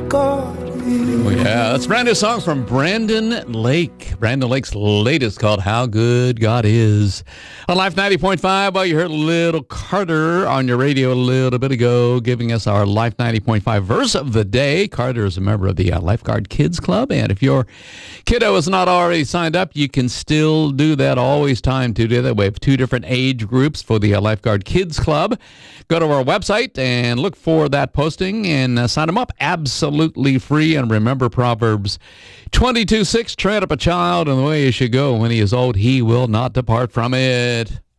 God is. Oh, yeah. That's a brand new song from Brandon Lake. Brandon Lake's latest called How Good God Is. On Life 90.5, well, you heard Little Carter on your radio a little bit ago, giving us our Life 90.5 verse of the day. Carter is a member of the Lifeguard Kids Club, and if your kiddo is not already signed up, you can still do that. Always time to do that. We have 2 different age groups for the Lifeguard Kids Club. Go to our website and look for that posting and sign them up. Absolutely free. And remember Proverbs 22:6, train up a child in the way he should go. When he is old, he will not depart from it.